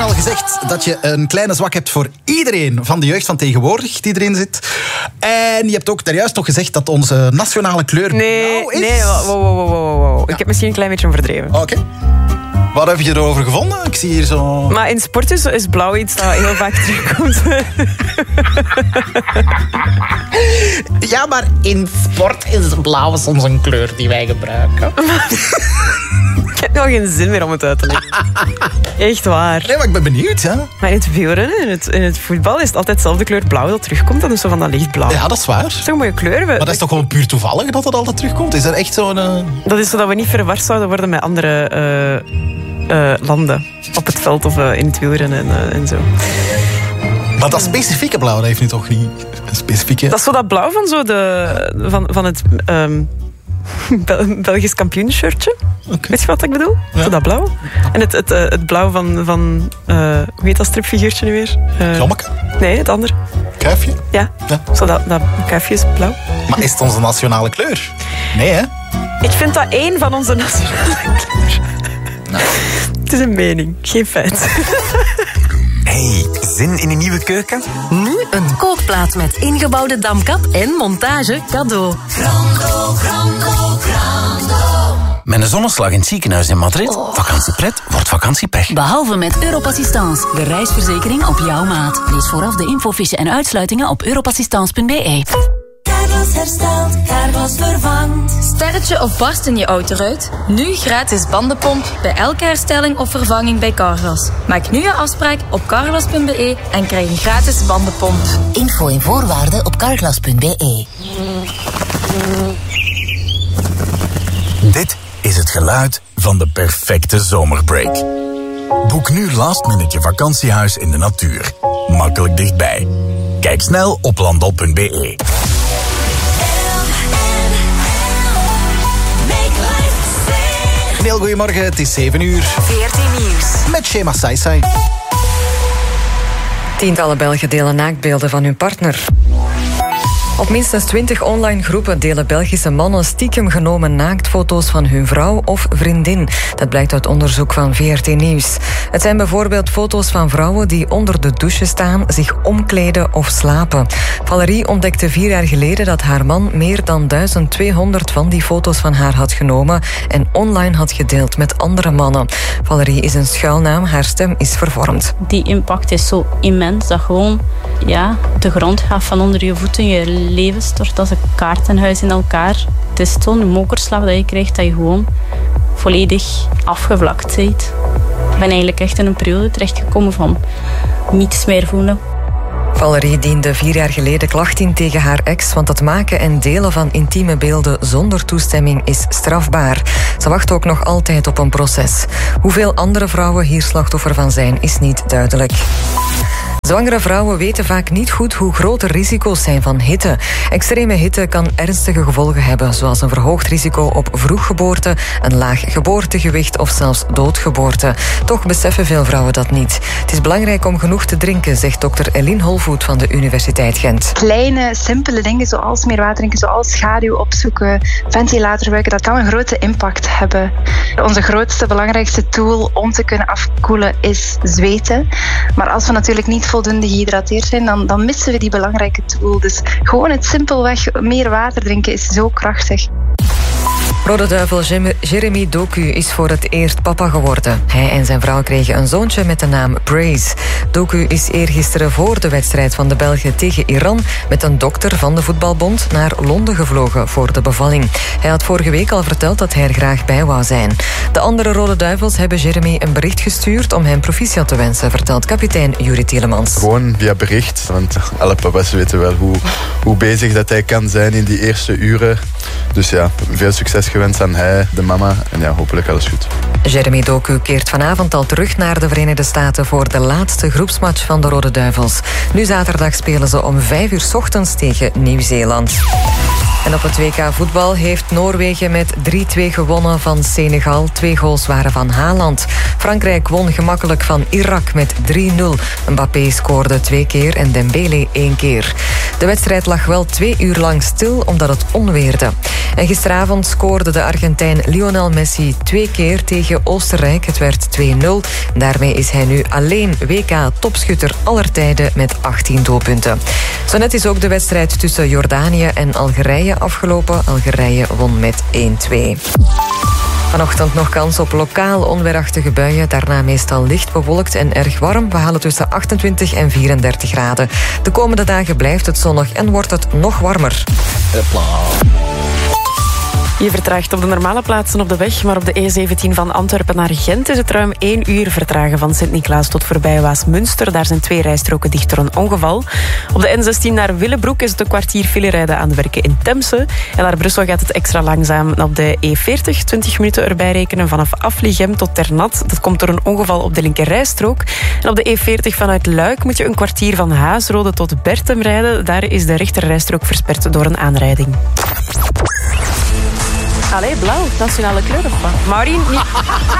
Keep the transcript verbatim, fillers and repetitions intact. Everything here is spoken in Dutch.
al gezegd dat je een kleine zwak hebt voor iedereen van de jeugd van tegenwoordig die erin zit. En je hebt ook daarjuist nog gezegd dat onze nationale kleur nee, blauw is. Nee, wow, wow, wow, wow, wow. Ja. Ik heb misschien een klein beetje verdreven. Oké. Okay. Wat heb je erover gevonden? Ik zie hier zo... Maar in sport is, is blauw iets dat heel vaak terugkomt. Ja, maar in sport is blauw soms een kleur die wij gebruiken. Ik heb nog geen zin meer om het uit te leggen. Echt waar. Nee, maar ik ben benieuwd, ja. Maar in het wielrennen, in het, in het voetbal, is het altijd dezelfde kleur blauw dat terugkomt. Dat is zo van dat lichtblauw. Ja, dat is waar. Dat is toch een mooie kleur. Maar dat is toch gewoon puur toevallig dat dat altijd terugkomt? Is er echt zo'n... Uh... Dat is zodat we niet verward zouden worden met andere uh, uh, landen. Op het veld of uh, in het wielrennen en, uh, en zo. Maar dat specifieke blauw, dat heeft nu toch niet een specifieke... Dat is zo dat blauw van, zo de, van, van het... Um, Bel- Belgisch kampioenshirtje. Okay. Weet je wat ik bedoel? Ja. Zo dat blauw. En het, het, het blauw van... van uh, hoe heet dat stripfiguurtje nu weer? Uh, Klommeke? Nee, het andere. Kuifje? Ja, ja. Zo dat, dat kuifje is blauw. Maar is het onze nationale kleur? Nee, hè? Ik vind dat één van onze nationale kleur. Nou. Het is een mening, geen feit. Hey, zin in een nieuwe keuken? Nu een kookplaat met ingebouwde damkap en montage cadeau. Grando, grando, grando. Met een zonneslag in het ziekenhuis in Madrid. Oh. Vakantiepret wordt vakantiepech. Behalve met Europassistance, de reisverzekering op jouw maat. Lees vooraf de infofiche en uitsluitingen op europassistance punt b e. Carglass herstelt, Carglass vervangt. Sterretje of barst in je autoruit? Nu gratis bandenpomp bij elke herstelling of vervanging bij Carglass. Maak nu je afspraak op carglass punt b e en krijg een gratis bandenpomp. Info en voorwaarden op carglass punt b e. Dit is het geluid van de perfecte zomerbreak. Boek nu last minute je vakantiehuis in de natuur. Makkelijk dichtbij. Kijk snel op landal punt b e. Een heel goedemorgen, het is zeven uur. veertien Nieuws. Met Shema Saisai. Tientallen Belgen delen naaktbeelden van hun partner. Op minstens twintig online groepen delen Belgische mannen stiekem genomen naaktfoto's van hun vrouw of vriendin. Dat blijkt uit onderzoek van V R T Nieuws. Het zijn bijvoorbeeld foto's van vrouwen die onder de douche staan, zich omkleden of slapen. Valerie ontdekte vier jaar geleden dat haar man meer dan duizend tweehonderd van die foto's van haar had genomen en online had gedeeld met andere mannen. Valerie is een schuilnaam, haar stem is vervormd. Die impact is zo immens dat gewoon ja, de grond gaat van onder je voeten, je leven stort als een kaartenhuis in elkaar. Het is zo'n mokerslag dat je krijgt dat je gewoon volledig afgevlakt bent. Ik ben eigenlijk echt in een periode terechtgekomen van niets meer voelen. Valerie diende vier jaar geleden klacht in tegen haar ex, want het maken en delen van intieme beelden zonder toestemming is strafbaar. Ze wacht ook nog altijd op een proces. Hoeveel andere vrouwen hier slachtoffer van zijn, is niet duidelijk. Zwangere vrouwen weten vaak niet goed hoe groot de risico's zijn van hitte. Extreme hitte kan ernstige gevolgen hebben, zoals een verhoogd risico op vroeggeboorte, een laag geboortegewicht of zelfs doodgeboorte. Toch beseffen veel vrouwen dat niet. Het is belangrijk om genoeg te drinken, zegt dokter Eline Holvoet van de Universiteit Gent. Kleine, simpele dingen zoals meer water drinken, zoals schaduw opzoeken, ventilator gebruiken, dat kan een grote impact hebben. Onze grootste, belangrijkste tool om te kunnen afkoelen is zweten. Maar als we natuurlijk niet voldoende gehydrateerd zijn, dan, dan missen we die belangrijke tool. Dus gewoon het simpelweg meer water drinken is zo krachtig. Rode Duivel Jeremy Doku is voor het eerst papa geworden. Hij en zijn vrouw kregen een zoontje met de naam Brace. Doku is eergisteren voor de wedstrijd van de Belgen tegen Iran met een dokter van de voetbalbond naar Londen gevlogen voor de bevalling. Hij had vorige week al verteld dat hij er graag bij wou zijn. De andere Rode Duivels hebben Jeremy een bericht gestuurd om hem proficiat te wensen, vertelt kapitein Juri Tielemans. Gewoon via bericht, want alle papa's weten wel hoe, hoe bezig dat hij kan zijn in die eerste uren. Dus ja, veel succes gewenst aan hij, de mama en ja, hopelijk alles goed. Jeremy Doku keert vanavond al terug naar de Verenigde Staten voor de laatste groepsmatch van de Rode Duivels. Nu zaterdag spelen ze om vijf uur 's ochtends tegen Nieuw-Zeeland. En op het W K voetbal heeft Noorwegen met drie-twee gewonnen van Senegal. Twee goals waren van Haaland. Frankrijk won gemakkelijk van Irak met drie nul. Mbappé scoorde twee keer en Dembélé één keer. De wedstrijd lag wel twee uur lang stil omdat het onweerde. En gisteravond scoorde de Argentijn Lionel Messi twee keer tegen Oostenrijk. Het werd twee nul. Daarmee is hij nu alleen W K-topschutter aller tijden met achttien doelpunten. Zo net is ook de wedstrijd tussen Jordanië en Algerije afgelopen. Algerije won met één twee. Vanochtend nog kans op lokaal onweerachtige buien. Daarna meestal licht bewolkt en erg warm. We halen tussen achtentwintig en vierendertig graden. De komende dagen blijft het zonnig en wordt het nog warmer. Hopla. Je vertraagt op de normale plaatsen op de weg, maar op de E zeventien van Antwerpen naar Gent is het ruim één uur vertragen van Sint-Niklaas tot voorbij Waasmunster. Daar zijn twee rijstroken dicht door een ongeval. Op de N zestien naar Willebroek is het een kwartier filerijden aan de werken in Temse. En naar Brussel gaat het extra langzaam. Op de E veertig twintig minuten erbij rekenen vanaf Afligem tot Ternat. Dat komt door een ongeval op de linkerrijstrook. En op de E veertig vanuit Luik moet je een kwartier van Haasrode tot Bertem rijden. Daar is de rechterrijstrook versperd door een aanrijding. Allee, blauw, nationale kleur of wat? Maureen, niet...